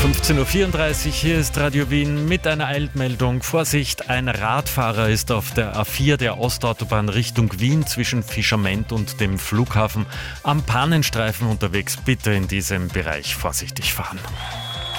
15.34 Uhr, hier ist Radio Wien mit einer Eilmeldung. Vorsicht, ein Radfahrer ist auf der A4 der Ostautobahn Richtung Wien zwischen Fischament und dem Flughafen am Pannenstreifen unterwegs. Bitte in diesem Bereich vorsichtig fahren.